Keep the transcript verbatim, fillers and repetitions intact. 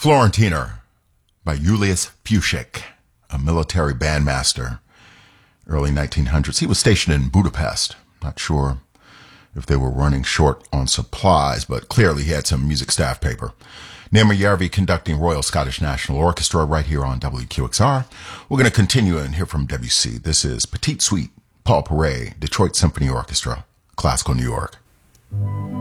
Florentiner by Julius Puschek, a military bandmaster, early nineteen hundreds. He was stationed in Budapest. Not sure if they were running short on supplies, but clearly he had some music staff paper. Namer Järvi conducting Royal Scottish National Orchestra right here on W Q X R. We're going to continue and hear from Debussy. This is Petite Suite, Paul Paray, Detroit Symphony Orchestra, Classical New York.